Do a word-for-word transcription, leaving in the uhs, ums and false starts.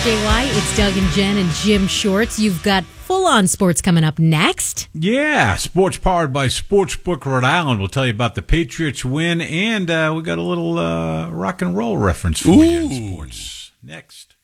J Y. It's Doug and Jen and Jim Shorts. You've got full-on sports coming up next. Yeah, sports powered by Sportsbook Rhode Island. We'll tell you about the Patriots win, and uh, we got a little uh, rock and roll reference for Ooh. you in sports next.